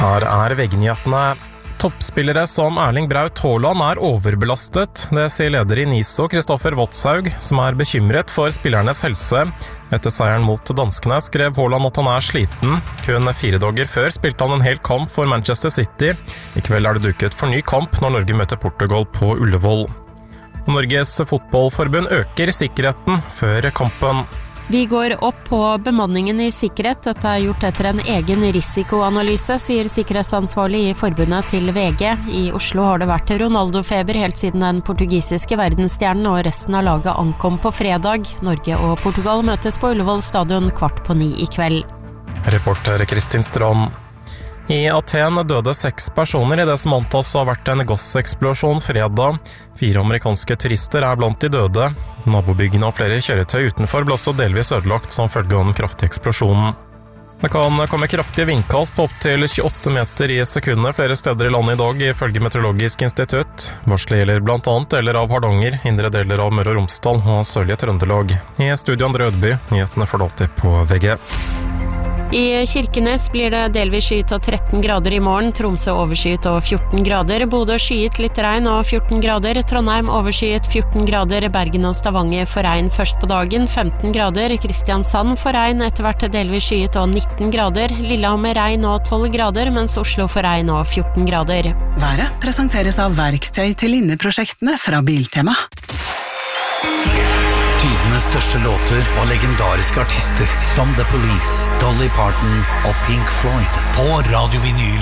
Her VG-nyhetene. Toppspillere som Erling Braut Haaland overbelastet. Det sier leder i NISO, Kristoffer Wotshaug, som bekymret for spillernes helse. Etter seieren mot danskene skrev Haaland at han sliten. Kun 4 dager før spilte han en hel kamp for Manchester City. I kveld det duket for ny kamp når Norge møter Portugal på Ullevål. Norges fotballforbund øker sikkerheten før kampen. Vi går opp på bemanningen i sikkerhet. Dette gjort etter en egen risikoanalyse, sier sikkerhetsansvarlig i forbundet til VG. I Oslo har det vært Ronaldo-feber helt siden den portugisiske verdensstjernen og resten av laget ankom på fredag. Norge og Portugal møtes på Ullevål stadion 8:15 i kveld. Reporter Kristin Strand. I Aten døde 6 personer i det som antas å ha vært en gasseksplosjon fredag. 4 amerikanske turister blant de døde. Nabobyggene og flere kjøretøy utenfor ble også delvis ødelagt som følge av den kraftige eksplosjonen. Det kan komme kraftige vindkast på opp til 28 meter i sekundet flere steder i landet i dag, ifølge Meteorologisk institutt. Varselet gjelder blant annet deler av Hardanger, indre deler av Møre og Romsdal og sørlige Trøndelag. I studio Andre Ødby, nyhetene får du alltid på VG. I Kirkenes blir det delvis skyet og 13 grader i morgen, Tromsø overskyet og 14 grader, Bodø skyet litt regn og 14 grader, Trondheim overskyet 14 grader, Bergen og Stavanger får regn først på dagen, 15 grader, Kristiansand får regn etter hvert delvis skyet og 19 grader, Lillehammer regn og 12 grader, mens Oslo får regn og 14 grader. Været presenteres av verktøy til linneprosjektene fra Biltema. Tidenes største låter og legendariske artister som The Police, Dolly Parton og Pink Floyd på Radio Vinyl